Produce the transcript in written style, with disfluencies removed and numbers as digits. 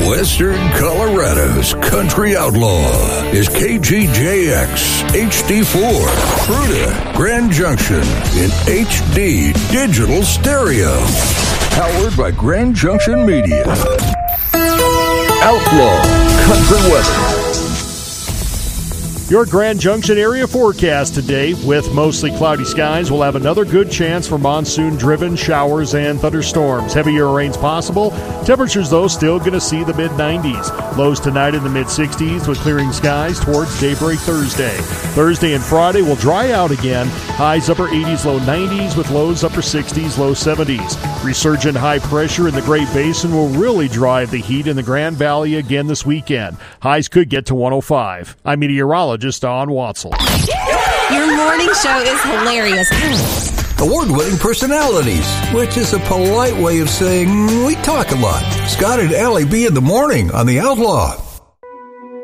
Western Colorado's country outlaw is KGJX HD4, Fruita, Grand Junction in HD digital stereo. Powered by Grand Junction Media. Outlaw Country Weather. Your Grand Junction area forecast today with mostly cloudy skies. We'll have another good chance for monsoon-driven showers and thunderstorms. Heavier rains possible. Temperatures, though, still going to see the mid-90s. Lows tonight in the mid-60s with clearing skies towards daybreak Thursday. Thursday and Friday will dry out again. Highs upper 80s, low 90s with lows upper 60s, low 70s. Resurgent high pressure in the Great Basin will really drive the heat in the Grand Valley again this weekend. Highs could get to 105. I'm meteorologist Don Watzel. Your morning show is hilarious. Award-winning personalities, which is a polite way of saying we talk a lot. Scott and Allie B in the morning on The Outlaw.